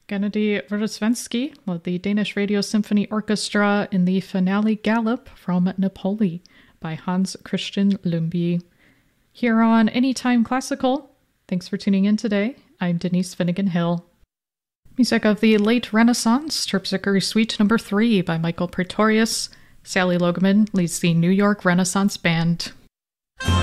Gennady Verosvensky led the Danish Radio Symphony Orchestra in the finale Galop from Napoli by Hans Christian Lumby. Here on Anytime Classical, thanks for tuning in today. I'm Denise Finnegan Hill. Music of the late Renaissance, Terpsichore Suite No. 3 by Michael Praetorius. Sally Logeman leads the New York Renaissance Band.